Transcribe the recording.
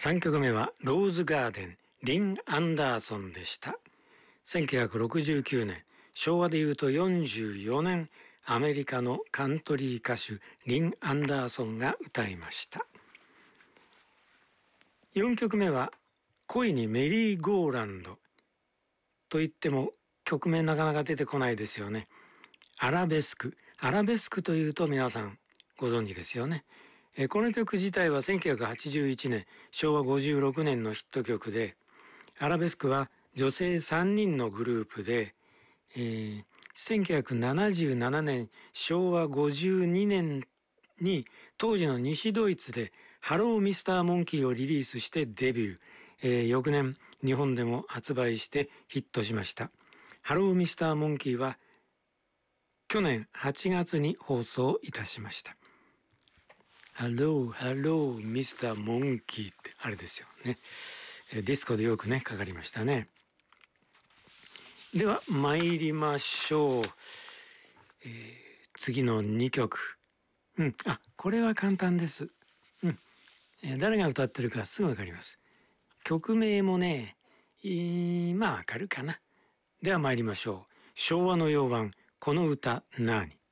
3曲目はローズガーデン、リン・アンダーソンでした。1969年、昭和で言うと44年、アメリカのカントリー歌手リン・アンダーソンが歌いました。4曲目は恋にメリーゴーランドと言っても曲名なかなか出てこないですよね。アラベスクというと皆さんご存知ですよね。この曲自体は1981年、昭和56年のヒット曲で、アラベスクは女性3人のグループで、1977年、昭和52年に当時の西ドイツでハローミスターモンキーをリリースしてデビュー。翌年、日本でも発売してヒットしました。ハローミスターモンキーは去年8月に放送いたしました。ハローミスターモンキーってあれですよね。ディスコでよくね、かかりましたね。では参りましょう。次の2曲。これは簡単です。誰が歌ってるかすぐわかります。曲名もね、まあわかるかな。では参りましょう。昭和の洋版、この歌何？